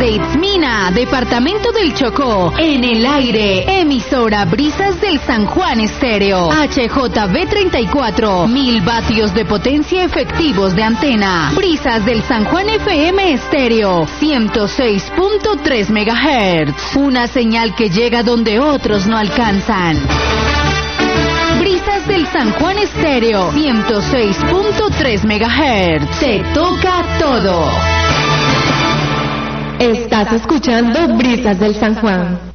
Itzmina, departamento del Chocó. En el aire, emisora Brisas del San Juan Estéreo. HJB 34, 1000 vatios de potencia efectivos de antena. Brisas del San Juan FM Estéreo, 106.3 MHz. Una señal que llega donde otros no alcanzan. Brisas del San Juan Estéreo, 106.3 MHz. Te toca todo. Estás escuchando Brisas del San Juan.